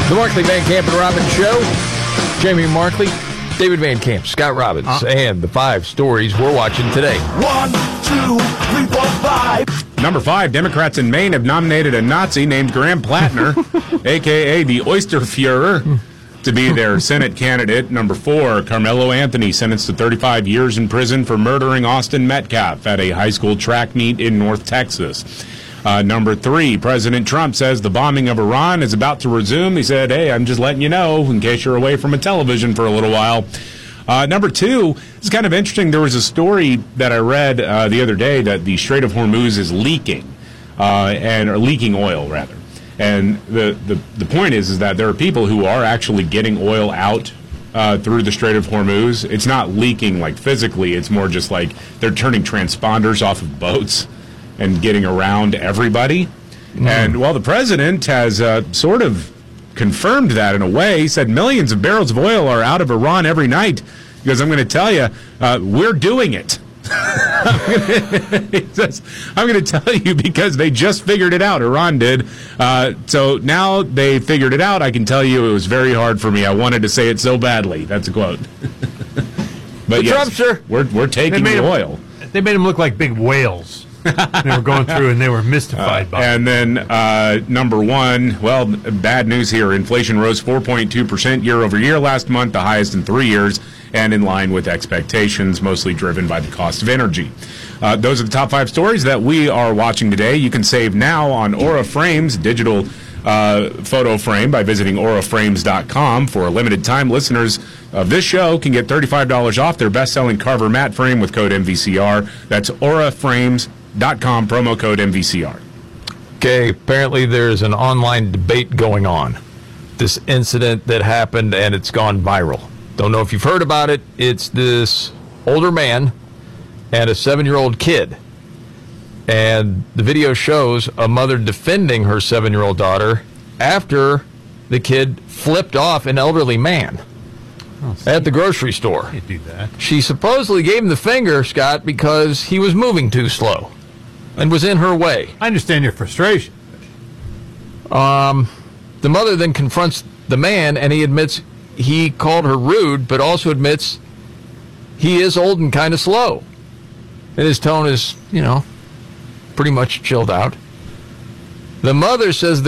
The Markley, Van Camp, and Robbins Show. Jamie Markley, David Van Camp, Scott Robbins, and the 5 stories we're watching today. 1, 2, 3, 4, 5. Number 5, Democrats in Maine have nominated a Nazi named Graham Plattner, a.k.a. the Oyster Fuhrer, to be their Senate candidate. Number 4, Carmelo Anthony sentenced to 35 years in prison for murdering Austin Metcalf at a high school track meet in North Texas. Number 3, President Trump says the bombing of Iran is about to resume. He said, hey, I'm just letting you know in case you're away from a television for a little while. Number 2, it's kind of interesting. There was a story that I read the other day that the Strait of Hormuz is leaking, or leaking oil, rather. And the point is that there are people who are actually getting oil out through the Strait of Hormuz. It's not leaking like physically. It's more just like they're turning transponders off of boats and getting around everybody. And while the president has sort of confirmed that in a way, he said millions of barrels of oil are out of Iran every night. Because I'm going to tell you, we're doing it. He says, I'm going to tell you because they just figured it out. Iran did. So now they figured it out. I can tell you it was very hard for me. I wanted to say it so badly. That's a quote. But yes, we're taking the oil. They made them look like big whales. They were going through and they were mystified by it. And then number 1, well, bad news here. Inflation rose 4.2% year over year last month, the highest in 3 years, and in line with expectations, mostly driven by the cost of energy. Those are the top 5 stories that we are watching today. You can save now on Aura Frames digital photo frame by visiting auraframes.com. For a limited time, listeners of this show can get $35 off their best-selling Carver matte frame with code MVCR. That's auraframes.com, promo code MVCR. Okay, apparently there's an online debate going on. This incident that happened, and it's gone viral. Don't know if you've heard about it. It's this older man and a 7-year-old kid. And the video shows a mother defending her 7-year-old daughter after the kid flipped off an elderly man at the grocery store. You do that. She supposedly gave him the finger, Scott, because he was moving too slow and was in her way. I understand your frustration. The mother then confronts the man, and he admits he called her rude, but also admits he is old and kind of slow. And his tone is, pretty much chilled out. The mother says